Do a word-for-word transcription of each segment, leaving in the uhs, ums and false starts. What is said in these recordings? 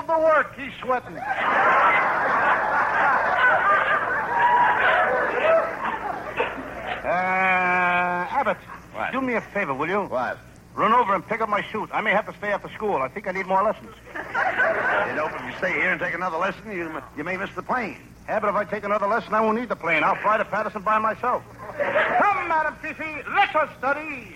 of the work. He's sweating. Uh, Abbott, What? do me a favor, will you? What? Run over and pick up my suit. I may have to stay after school. I think I need more lessons. You know, if you stay here and take another lesson, you, you may miss the plane. Yeah, but if I take another lesson, I won't need the plane. I'll fly to Patterson by myself. Come, Madam Fifi, let us study.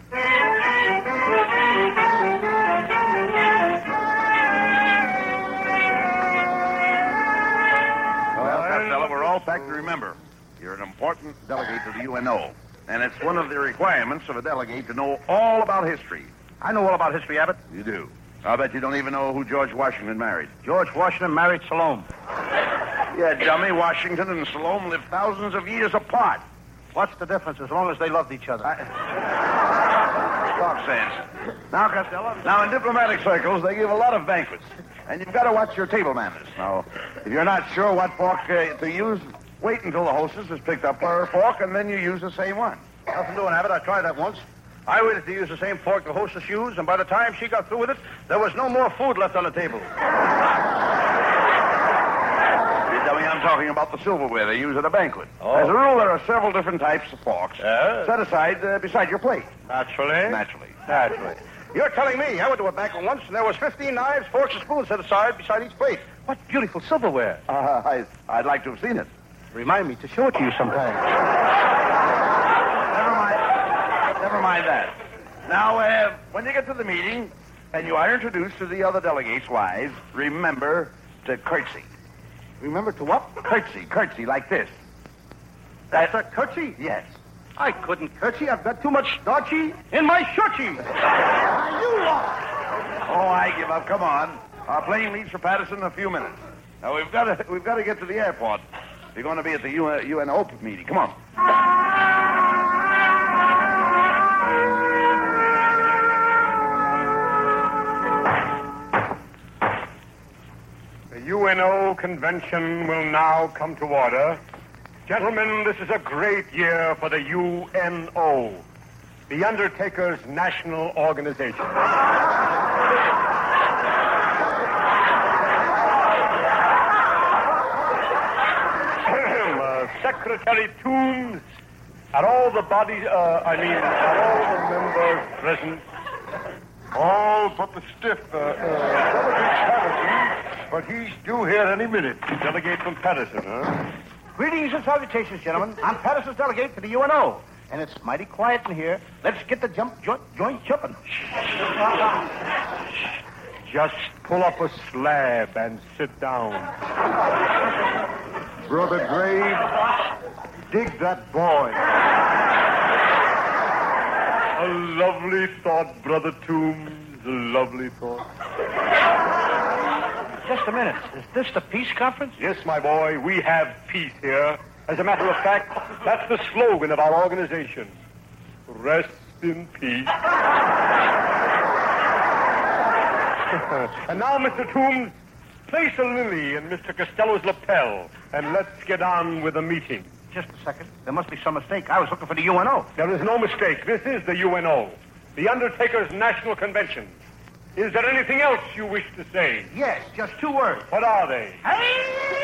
Well, Costello, we're all packed to remember. You're an important delegate to the U N O. And it's one of the requirements of a delegate to know all about history. I know all about history, Abbott. You do. I'll bet you don't even know who George Washington married. George Washington married Salome. Yeah, dummy, Washington and Salome lived thousands of years apart. What's the difference as long as they loved each other? I... Talk sense. Now, Costello, now in diplomatic circles, they give a lot of banquets. And you've got to watch your table manners. Now, if you're not sure what fork uh, to use, wait until the hostess has picked up her fork, and then you use the same one. Nothing doing, Abbott. I tried that once. I waited to use the same fork the hostess used, and by the time she got through with it, there was no more food left on the table. You dummy, I'm talking about the silverware they use at a banquet. Oh. As a rule, there are several different types of forks. Yeah? Set aside uh, beside your plate. Naturally. Naturally. Naturally. You're telling me I went to a banquet once, and there was fifteen knives, forks, and spoons set aside beside each plate. What beautiful silverware. Uh, I, I'd like to have seen it. Remind me to show it to you sometime. Never mind. Never mind that. Now, uh, when you get to the meeting and you are introduced to the other delegates' wives, remember to curtsy. Remember to what? Curtsy, curtsy, like this. That's a curtsy? Yes. I couldn't curtsy. I've got too much starchy in my shirtsy. You are. Oh, I give up. Come on. Our plane leaves for Patterson in a few minutes. Now, we've got to we've got to get to the airport. You're going to be at the U N O meeting. Come on. The U N O convention will now come to order. Gentlemen, this is a great year for the U N O, the Undertakers' National Organization. uh, Secretary Toombs, and all the bodies, uh, I mean, and all the members present. All but the stiff, uh, uh, Delegate Patterson, but he's due here any minute. Delegate from Patterson, huh? Greetings and salutations, gentlemen. I'm Patterson's delegate to the U N O, and it's mighty quiet in here. Let's get the jump joint, joint jumping. Just pull up a slab and sit down. Brother Grave, dig that boy. A lovely thought, Brother Toombs, a lovely thought. Just a minute. Is this the peace conference? Yes, my boy, we have peace here. As a matter of fact, that's the slogan of our organization. Rest in peace. And now, Mister Toombs, place a lily in Mister Costello's lapel, and let's get on with the meeting. Just a second. There must be some mistake. I was looking for the U N O. There is no mistake. This is the U N O, the Undertakers' National Convention. Is there anything else you wish to say? Yes, just two words. What are they? Hey!